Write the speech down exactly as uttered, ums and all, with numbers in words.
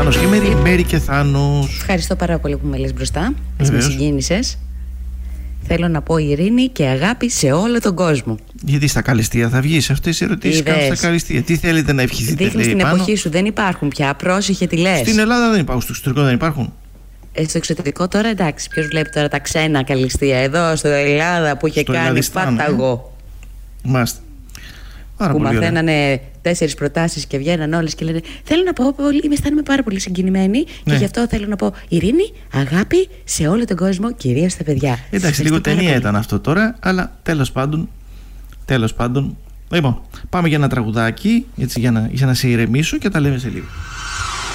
Θάνος και Μέρη, Μέρη και Θάνος. Ευχαριστώ πάρα πολύ που με λες μπροστά. Έτσι με συγκίνησες. Θέλω να πω ειρήνη και αγάπη σε όλο τον κόσμο. Γιατί στα καλυστία θα βγεις, αυτές οι ερωτήσεις κάνουν στα καλυστία. Τι θέλετε να ευχηθείτε, δείχνεις λέει, την πάνω. εποχή σου, δεν υπάρχουν πια. Πρόσεχε τι λες. Στην Ελλάδα δεν υπάρχουν, στο εξωτερικό δεν υπάρχουν. Ε, στο εξωτερικό τώρα εντάξει, ποιος βλέπει τώρα τα ξένα καλυστία. Εδώ στην Ελλάδα που είχε Στο κάνει Ελλαδιστάν, πάταγο. Ε? Μάλιστα. Πάρα που πολύ μαθαίνανε ωραία. Τέσσερις προτάσεις και βγαίναν όλες και λένε θέλω να πω, πολύ, είμαι αισθάνομαι πάρα πολύ συγκινημένη, ναι. Και γι' αυτό θέλω να πω ειρήνη, αγάπη σε όλο τον κόσμο, κυρίως στα παιδιά. Εντάξει, λίγο ταινία ήταν αυτό τώρα, αλλά τέλος πάντων, τέλος πάντων. Λοιπόν, πάμε για ένα τραγουδάκι, έτσι, για να, για να σε ηρεμήσω και τα λέμε σε λίγο.